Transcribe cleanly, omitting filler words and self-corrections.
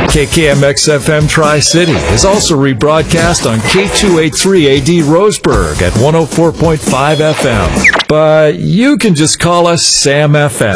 KKMX-FM Tri-City is also rebroadcast on K283AD Roseburg at 104.5 FM. But you can just call us Sam FM.